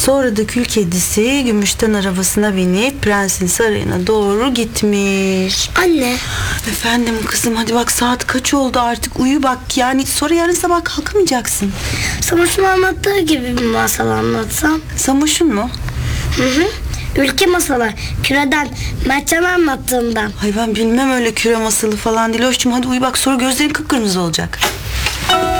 Sonra da kül kedisi gümüşten arabasına binip prensin sarayına doğru gitmiş. Anne. Efendim kızım, hadi bak saat kaç oldu artık, uyu bak, yani sonra yarın sabah kalkamayacaksın. Samoş'un anlattığı gibi bir masal anlatsam. Samoş'un mu? Hı. Ülke masalı. Küreden Mertcan anlattığından. Ay ben bilmem, öyle küre masalı falan değil. Hoşçum hadi uyu bak, sonra gözlerin kıpkırmızı olacak.